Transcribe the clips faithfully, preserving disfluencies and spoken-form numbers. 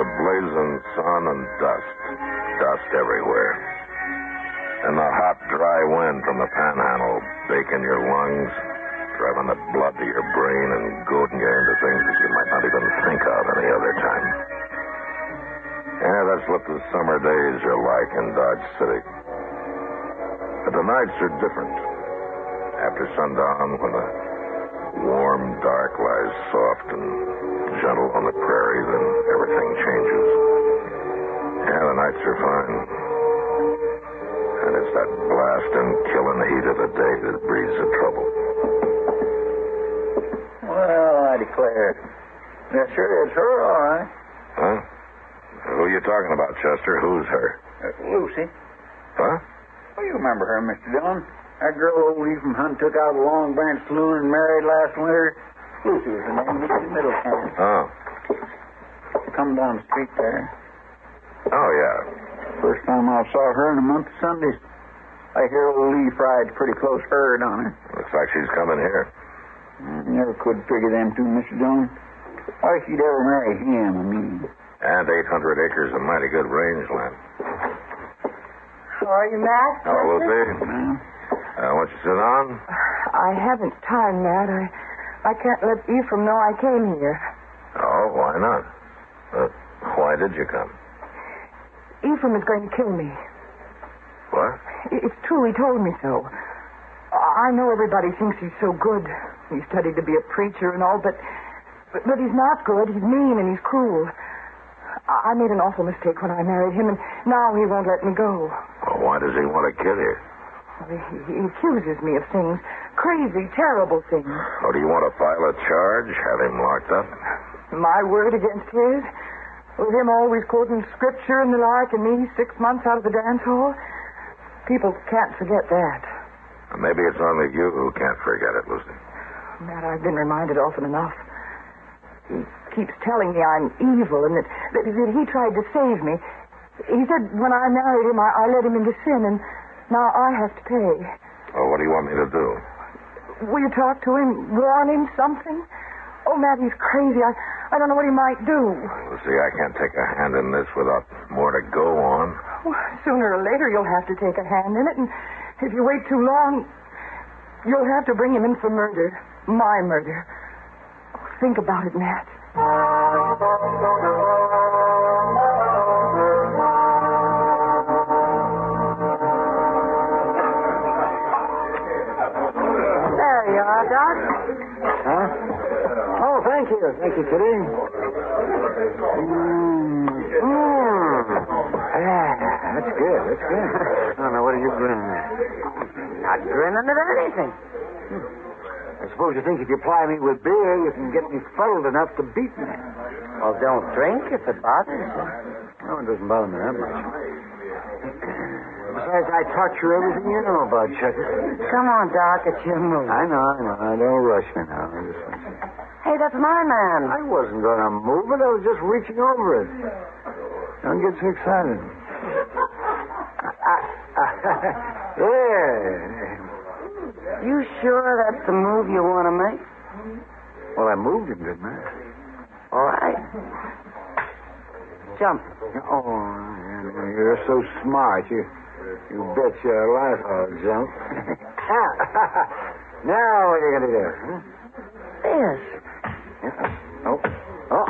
the blazing sun and dust. Dust everywhere. And the hot, dry wind from the panhandle baking your lungs, driving the blood to your brain and goading you into things that you might not even think of any other time. Yeah, that's what the summer days are like in Dodge City. But the nights are different. After sundown, when the warm dark lies soft and gentle on the prairie, then everything changes. Yeah, the nights are fine. And it's that blasting, killing heat of the day that breeds the trouble. Well, I declare. Yeah, sure, it's her, all right. Huh? Who are you talking about, Chester? Who's her? Uh, Lucy. Huh? Well, you remember her, Mister Dillon. That girl old Ephraim Hunt took out of the Long Branch Saloon and married last winter. Lucy was her name, Lucy Middleton. Oh. Come down the street there. Oh, yeah. First time I saw her in a month of Sundays. I hear old Lee Fried's pretty close herd on her. Looks like she's coming here. I never could figure them two, Mister Dillon. Why she'd ever marry him, I mean. And eight hundred acres of mighty good rangeland. How are you, Matt? Hello, Lucy. Uh, Uh, won't you sit down? I haven't time, Matt. I, I can't let Ephraim know I came here. Oh, why not? Uh, why did you come? Ephraim is going to kill me. What? It's true. He told me so. I know everybody thinks he's so good. He studied to be a preacher and all, but, but but he's not good. He's mean and he's cruel. I made an awful mistake when I married him, and now he won't let me go. Well, why does he want to kill you? Well, he, he accuses me of things, crazy, terrible things. Oh, do you want to file a charge? Have him locked up? My word against his? With him always quoting scripture and the like, and me six months out of the dance hall? People can't forget that. Maybe it's only you who can't forget it, Lucy. Matt, I've been reminded often enough. He keeps telling me I'm evil and that, that, that he tried to save me. He said when I married him, I, I led him into sin, and now I have to pay. Oh, what do you want me to do? Will you talk to him? Warn him something? Oh, Matt, he's crazy. I, I don't know what he might do. Lucy, I can't take a hand in this without more to go on. Well, sooner or later you'll have to take a hand in it, and if you wait too long, you'll have to bring him in for murder. My murder. Think about it, Matt. There you are, Doc. huh? Oh, thank you. Thank you, Kitty. Mmm. Mmm. Ah, that's good. That's good. Oh, now, what are you grinning at? Not grinning at anything. I suppose you think if you ply me with beer, you can get me fuddled enough to beat me. Well, don't drink if it bothers you. No, it doesn't bother me that much. Besides, I taught you everything you know about Chucky. Come on, Doc, it's your move. I know, I know. Don't rush me now. I just want to... Hey, that's my man. I wasn't going to move it. I was just reaching over it. Don't get so excited. Yeah. You sure that's the move you want to make? Well, I moved him, didn't I? All right. Jump. Oh, you're so smart. You, you bet your life I'll jump. Now what are you going to do? Huh? This. Oh. Oh.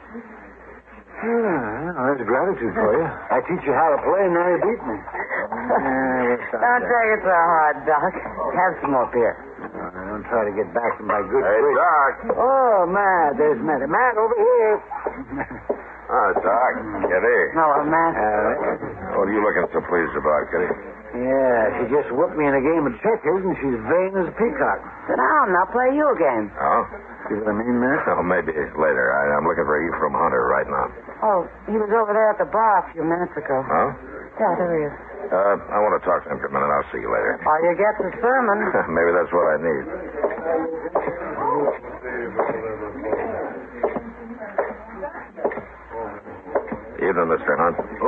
Yeah, well, that's gratitude for you. I teach you how to play, and now you beat me. Yeah, Don't take it so hard, Doc. Have some more beer. Uh, don't try to get back from my good Hey, trick. Doc. Oh, Matt, there's Matt. Matt, over here. Oh, Doc. Kitty. Hello, Matt. Uh, What are you looking so pleased about, Kitty? yeah, she just whooped me in a game of checkers, and she's vain as a peacock. Sit down. I'll play you a game. Oh? See what I mean, Matt? Oh, maybe later. I, I'm looking for Ephraim Hunter right now. Oh, he was over there at the bar a few minutes ago. Huh? Yeah, there he is. Uh, I want to talk to him for a minute. I'll see you later. While you get the sermon. Maybe that's what I need. Evening, Mister Hunt.